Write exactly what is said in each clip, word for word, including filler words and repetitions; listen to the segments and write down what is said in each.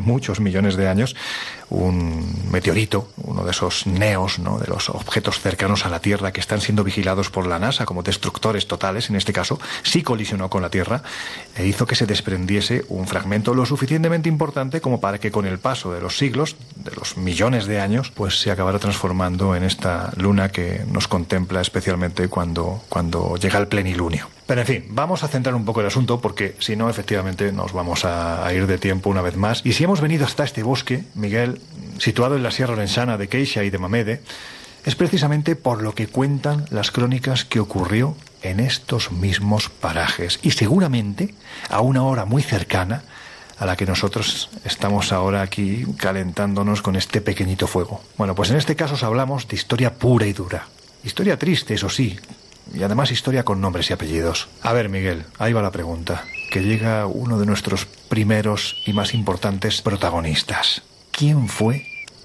muchos millones de años, un meteorito, uno de esos neos, ¿no?, de los objetos cercanos a la Tierra que están siendo vigilados por la NASA como destructores totales, en este caso, sí colisionó con la Tierra e hizo que se desprendiese un fragmento lo suficientemente importante como para que con el paso de los siglos, de los millones de años, pues se acabara transformando en esta luna que nos contempla especialmente cuando, cuando llega el plenilunio. Pero en fin, vamos a centrar un poco el asunto porque si no, efectivamente, nos vamos a, a ir de tiempo una vez más. Y si hemos venido hasta este bosque, Miguel, situado en la Sierra Orensana de Queixa y de Mamede, es precisamente por lo que cuentan las crónicas que ocurrió en estos mismos parajes. Y seguramente a una hora muy cercana a la que nosotros estamos ahora aquí calentándonos con este pequeñito fuego. Bueno, pues en este caso os hablamos de historia pura y dura. Historia triste, eso sí, y además historia con nombres y apellidos. A ver, Miguel, ahí va la pregunta, que llega uno de nuestros primeros y más importantes protagonistas. ¿Quién fue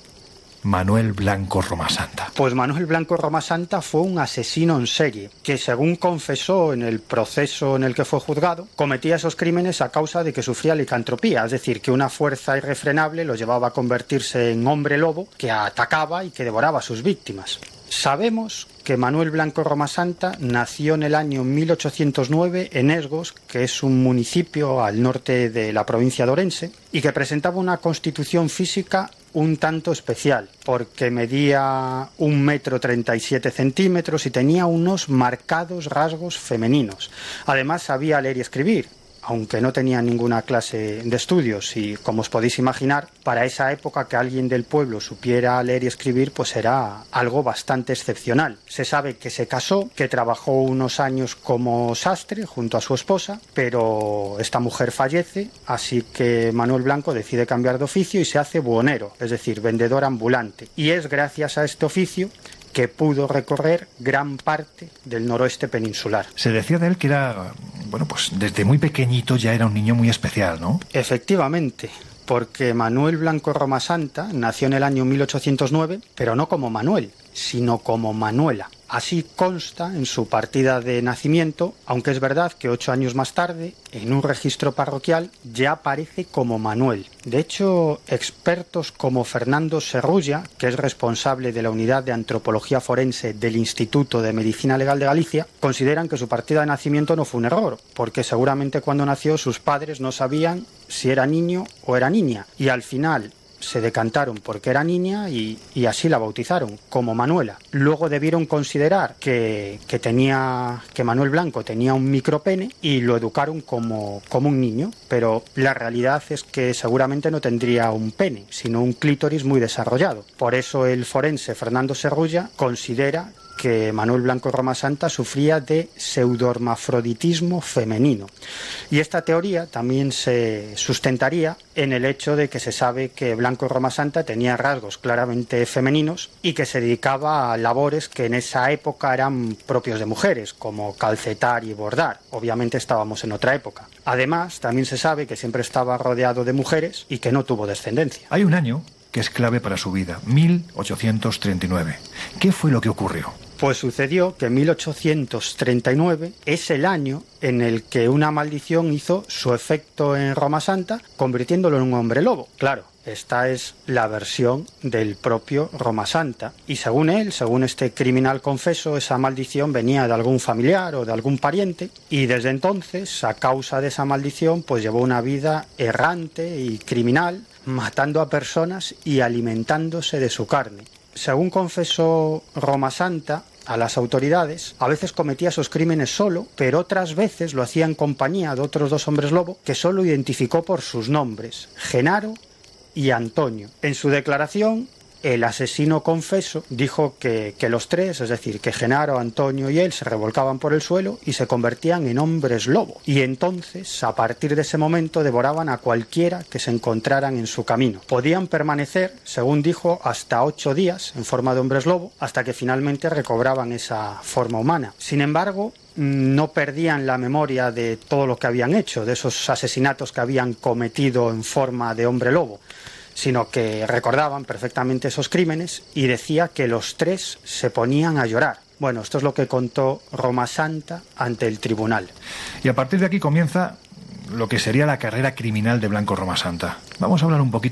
Manuel Blanco Romasanta? Pues Manuel Blanco Romasanta fue un asesino en serie que, según confesó en el proceso en el que fue juzgado, cometía esos crímenes a causa de que sufría licantropía, es decir, que una fuerza irrefrenable lo llevaba a convertirse en hombre lobo que atacaba y que devoraba a sus víctimas. Sabemos que Manuel Blanco Romasanta nació en el año mil ochocientos nueve en Esgos, que es un municipio al norte de la provincia de Orense, y que presentaba una constitución física un tanto especial, porque medía un metro treinta y siete centímetros y tenía unos marcados rasgos femeninos. Además sabía leer y escribir, aunque no tenía ninguna clase de estudios, y como os podéis imaginar, para esa época que alguien del pueblo supiera leer y escribir pues era algo bastante excepcional. Se sabe que se casó, que trabajó unos años como sastre junto a su esposa, pero esta mujer fallece, así que Manuel Blanco decide cambiar de oficio y se hace buhonero, es decir, vendedor ambulante. Y es gracias a este oficio que pudo recorrer gran parte del noroeste peninsular. Se decía de él que era, bueno, pues desde muy pequeñito ya era un niño muy especial, ¿no? Efectivamente, porque Manuel Blanco Romasanta nació en el año mil ochocientos nueve, pero no como Manuel, sino como Manuela. Así consta en su partida de nacimiento, aunque es verdad que ocho años más tarde, en un registro parroquial, ya aparece como Manuel. De hecho, expertos como Fernando Serrulla, que es responsable de la Unidad de Antropología Forense del Instituto de Medicina Legal de Galicia, consideran que su partida de nacimiento no fue un error, porque seguramente cuando nació sus padres no sabían si era niño o era niña, y al final se decantaron porque era niña y, y así la bautizaron, como Manuela. Luego debieron considerar que, que, tenía, que Manuel Blanco tenía un micropene y lo educaron como, como un niño, pero la realidad es que seguramente no tendría un pene, sino un clítoris muy desarrollado. Por eso el forense Fernando Serrulla considera que Manuel Blanco Romasanta sufría de pseudohermafroditismo femenino. Y esta teoría también se sustentaría en el hecho de que se sabe que Blanco Romasanta tenía rasgos claramente femeninos y que se dedicaba a labores que en esa época eran propios de mujeres, como calcetar y bordar. Obviamente estábamos en otra época. Además, también se sabe que siempre estaba rodeado de mujeres y que no tuvo descendencia. Hay un año que es clave para su vida, mil ochocientos treinta y nueve. ¿Qué fue lo que ocurrió? Pues sucedió que mil ochocientos treinta y nueve es el año en el que una maldición hizo su efecto en Romasanta, convirtiéndolo en un hombre lobo. Claro, esta es la versión del propio Romasanta. Y según él, según este criminal confeso, esa maldición venía de algún familiar o de algún pariente. Y desde entonces, a causa de esa maldición, pues llevó una vida errante y criminal, matando a personas y alimentándose de su carne. Según confesó Romasanta a las autoridades, a veces cometía esos crímenes solo, pero otras veces lo hacía en compañía de otros dos hombres lobo que solo identificó por sus nombres, Genaro y Antonio. En su declaración, el asesino confeso dijo que, que los tres, es decir, que Genaro, Antonio y él, se revolcaban por el suelo y se convertían en hombres lobo. Y entonces, a partir de ese momento, devoraban a cualquiera que se encontraran en su camino. Podían permanecer, según dijo, hasta ocho días en forma de hombres lobo, hasta que finalmente recobraban esa forma humana. Sin embargo, no perdían la memoria de todo lo que habían hecho, de esos asesinatos que habían cometido en forma de hombre lobo, sino que recordaban perfectamente esos crímenes y decía que los tres se ponían a llorar. Bueno, esto es lo que contó Romasanta ante el tribunal. Y a partir de aquí comienza lo que sería la carrera criminal de Blanco Romasanta. Vamos a hablar un poquito